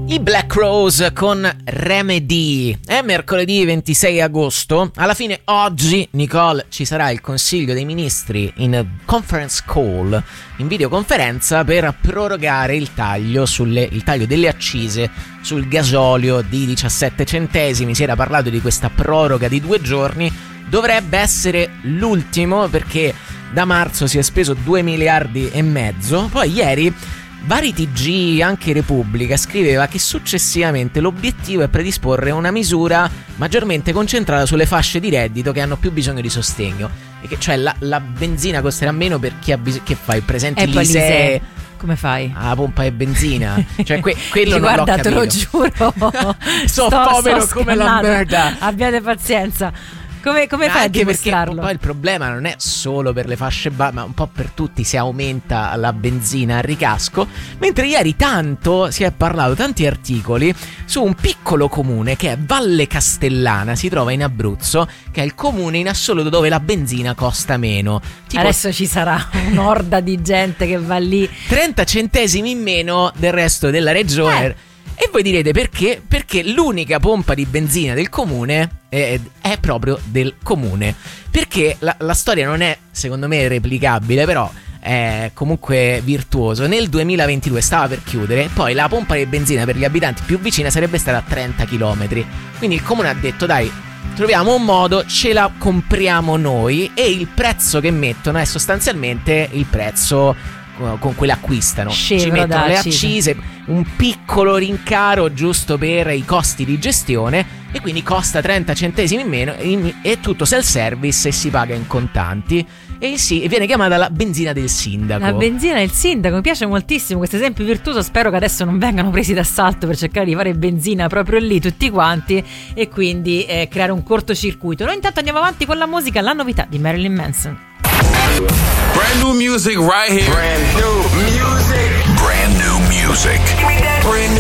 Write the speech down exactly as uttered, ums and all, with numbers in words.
I Black Rose con Remedy. È mercoledì ventisei agosto. Alla fine oggi, Nicole, ci sarà il Consiglio dei Ministri in conference call, in videoconferenza, per prorogare il taglio sulle il taglio delle accise sul gasolio di diciassette centesimi. Si era parlato di questa proroga di due giorni. Dovrebbe essere l'ultimo, perché da marzo si è speso due miliardi e mezzo. Poi ieri vari T G, anche Repubblica, scriveva che successivamente l'obiettivo è predisporre una misura maggiormente concentrata sulle fasce di reddito che hanno più bisogno di sostegno, e che cioè la, la benzina costerà meno per chi ha bisogno. Che fai? Presenti l'Isee? Come fai? Ah, pompa e benzina. Cioè que- quello non guarda, l'ho te lo capito. giuro. So sto, povero sto come la merda. Abbiate pazienza. Come, come fai a Anche perché dimostrarlo? poi il problema non è solo per le fasce basse, ma un po' per tutti. Si aumenta la benzina a ricasco. Mentre ieri tanto si è parlato, tanti articoli su un piccolo comune che è Valle Castellana, si trova in Abruzzo, che è il comune in assoluto dove la benzina costa meno. Tipo, adesso ci sarà un'orda di gente che va lì. trenta centesimi in meno del resto della regione. Eh. E voi direte perché? Perché l'unica pompa di benzina del comune è, è proprio del comune. Perché la, la storia non è, secondo me, replicabile, però è comunque virtuoso. Nel duemilaventidue stava per chiudere, poi la pompa di benzina per gli abitanti più vicina sarebbe stata a trenta chilometri. Quindi il comune ha detto: dai, troviamo un modo, ce la compriamo noi, e il prezzo che mettono è sostanzialmente il prezzo con cui l'acquistano. Scevro, ci mettono le accise. accise, un piccolo rincaro giusto per i costi di gestione, e quindi costa trenta centesimi in meno, e tutto self-service e si paga in contanti. E sì, viene chiamata la benzina del sindaco. La benzina del sindaco, mi piace moltissimo questo esempio virtuoso. Spero che adesso non vengano presi d'assalto per cercare di fare benzina proprio lì tutti quanti, e quindi eh, creare un cortocircuito. Noi intanto andiamo avanti con la musica, la novità di Marilyn Manson. Brand new music right here. Brand new music. Brand new music. Brand